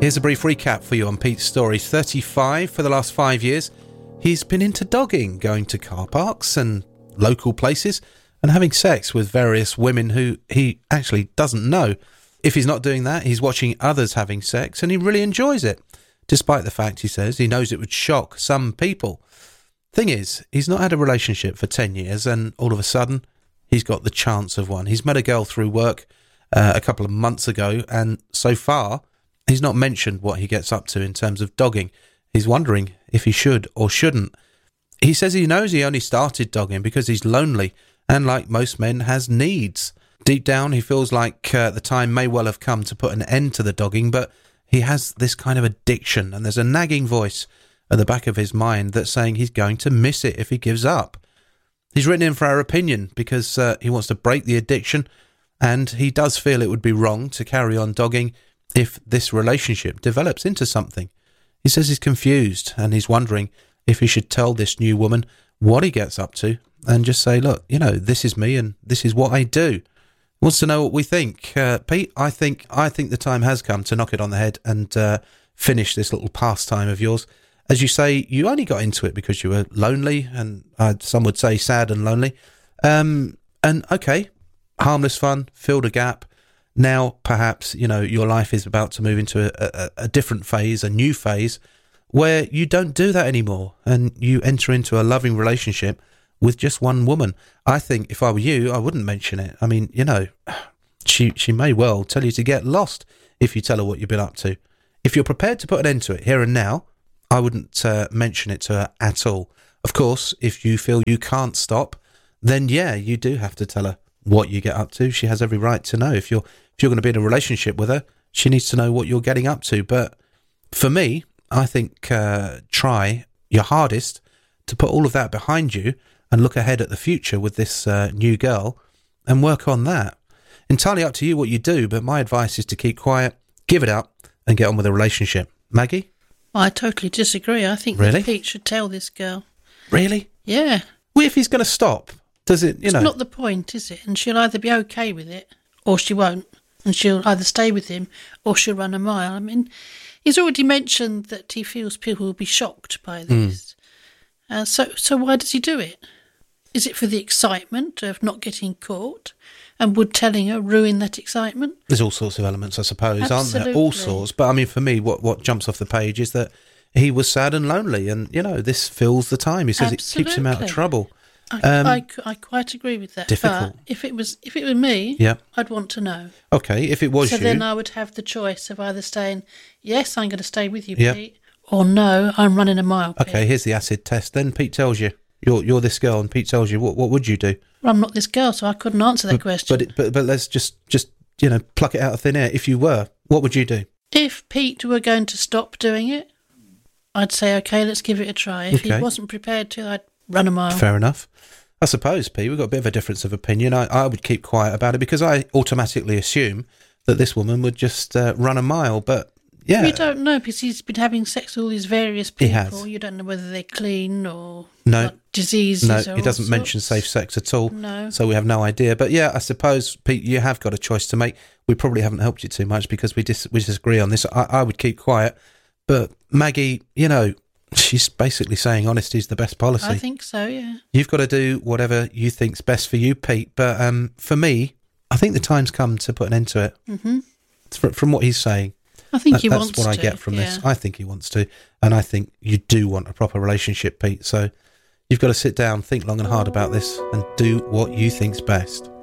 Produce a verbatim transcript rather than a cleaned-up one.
Here's a brief recap for you on Pete's story. thirty-five for the last five years. He's been into dogging, going to car parks and local places and having sex with various women who he actually doesn't know. If he's not doing that, he's watching others having sex and he really enjoys it, despite the fact, he says, he knows it would shock some people. Thing is, he's not had a relationship for ten years and all of a sudden he's got the chance of one. He's met a girl through work uh, a couple of months ago, and so far he's not mentioned what he gets up to in terms of dogging. He's wondering if he should or shouldn't. He says he knows he only started dogging because he's lonely and, like most men, has needs. Deep down, he feels like uh, the time may well have come to put an end to the dogging, but he has this kind of addiction, and there's a nagging voice at the back of his mind that's saying he's going to miss it if he gives up. He's written in for our opinion because uh, he wants to break the addiction, and he does feel it would be wrong to carry on dogging if this relationship develops into something. He says he's confused, and he's wondering if he should tell this new woman what he gets up to and just say, look, you know, this is me and this is what I do. Wants to know what we think. Uh, Pete, I think I think the time has come to knock it on the head and uh, finish this little pastime of yours. As you say, you only got into it because you were lonely, and uh, some would say sad and lonely. Um, and okay, harmless fun, filled a gap. Now, perhaps, you know, your life is about to move into a, a, a different phase, a new phase, where you don't do that anymore, and you enter into a loving relationship with just one woman. I think if I were you, I wouldn't mention it. I mean, you know, she she may well tell you to get lost if you tell her what you've been up to. If you're prepared to put an end to it here and now, I wouldn't uh, mention it to her at all. Of course, if you feel you can't stop, then yeah, you do have to tell her what you get up to. She has every right to know. If you're if you're going to be in a relationship with her, she needs to know what you're getting up to. But for me, I think uh, try your hardest to put all of that behind you and look ahead at the future with this uh, new girl and work on that. Entirely up to you what you do, but my advice is to keep quiet, give it up, and get on with a relationship. Maggie? I totally disagree. I think Really? that Pete should tell this girl. Really? Yeah. Well, if he's going to stop, does it, you It's know... not the point, is it? And she'll either be okay with it or she won't. And she'll either stay with him or she'll run a mile. I mean, he's already mentioned that he feels people will be shocked by this. Mm. Uh, so, so why does he do it? Is it for the excitement of not getting caught? And would telling her ruin that excitement? There's all sorts of elements, I suppose, Absolutely. aren't there? All sorts. But I mean, for me, what, what jumps off the page is that he was sad and lonely, and, you know, this fills the time. He says Absolutely. It keeps him out of trouble. I, um, I, I quite agree with that. Difficult. But if it was if it were me, yeah. I'd want to know. Okay, if it was so you... So then I would have the choice of either saying, yes, I'm going to stay with you, yeah. Pete, or no, I'm running a mile, Pete. Okay, here's the acid test. Then Pete tells you, you're you're this girl, and Pete tells you, what what would you do? Well, I'm not this girl, so I couldn't answer that but, question. But, it, but but let's just, just, you know, pluck it out of thin air. If you were, what would you do? If Pete were going to stop doing it, I'd say, okay, let's give it a try. If okay. he wasn't prepared to, I'd run a mile. Fair enough. I suppose, Pete, we've got a bit of a difference of opinion. I, I would keep quiet about it because I automatically assume that this woman would just uh, run a mile. But, yeah. You don't know because he's been having sex with all these various people. He has. You don't know whether they're clean or no. like diseases. No, or he doesn't all mention sorts. safe sex at all. No. So we have no idea. But, yeah, I suppose, Pete, you have got a choice to make. We probably haven't helped you too much because we, dis- we disagree on this. I, I would keep quiet. But, Maggie, you know... She's basically saying honesty is the best policy. I think so, yeah. You've got to do whatever you think's best for you, Pete. But um, for me, I think the time's come to put an end to it. Mm-hmm. From, from what he's saying. I think that, he that's wants to. That's what I get from yeah. this. I think he wants to. And I think you do want a proper relationship, Pete. So you've got to sit down, think long and hard about this and do what you think's best.